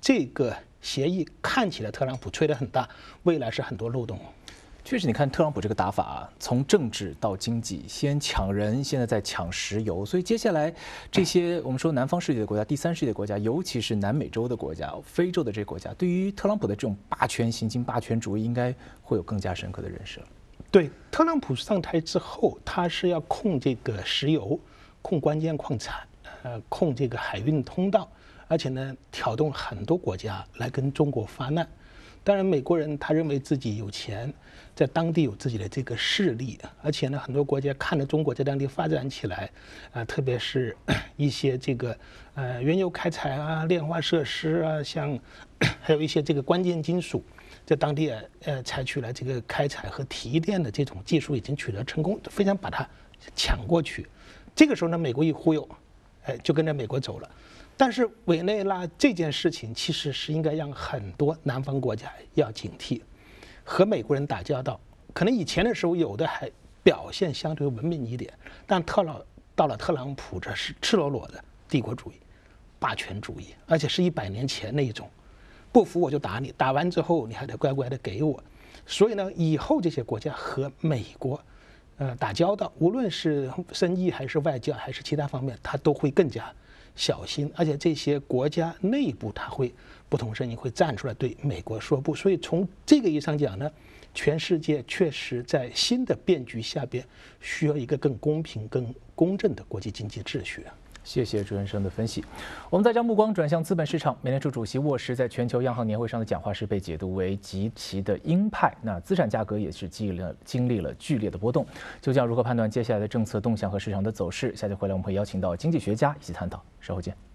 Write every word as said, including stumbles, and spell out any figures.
这个协议看起来特朗普吹得很大，未来是很多漏洞。 确实，你看特朗普这个打法啊，从政治到经济，先抢人，现在在抢石油，所以接下来这些我们说南方世界的国家、第三世界的国家，尤其是南美洲的国家、非洲的这些国家，对于特朗普的这种霸权行径、霸权主义，应该会有更加深刻的认识了。 对，特朗普上台之后，他是要控这个石油、控关键矿产，呃，控这个海运通道，而且呢，挑动很多国家来跟中国发难。当然，美国人他认为自己有钱，在当地有自己的这个势力，而且呢，很多国家看着中国在当地发展起来，啊、呃，特别是一些这个呃原油开采啊、炼化设施啊，像还有一些这个关键金属，在当地呃采取了这个开采和提炼的这种技术已经取得成功，非常把它抢过去。这个时候呢，美国一忽悠，哎，就跟着美国走了。但是委内瑞拉这件事情其实是应该让很多南方国家要警惕，和美国人打交道，可能以前的时候有的还表现相对文明一点，但特朗到了特朗普这是赤裸裸的帝国主义、霸权主义，而且是一百年前那一种，不服我就打你，打完之后你还得乖乖的给我。所以呢，以后这些国家和美国，呃打交道，无论是生意还是外交还是其他方面，它都会更加小心，而且这些国家内部他会不同声音会站出来对美国说不，所以从这个意义上讲呢，全世界确实在新的变局下边需要一个更公平、更公正的国际经济秩序。 谢谢朱元生的分析。我们再将目光转向资本市场，美联储主席沃什在全球央行年会上的讲话是被解读为极其的鹰派，那资产价格也是经历了经历了剧烈的波动。究竟如何判断接下来的政策动向和市场的走势？下节回来我们会邀请到经济学家一起探讨。稍后见。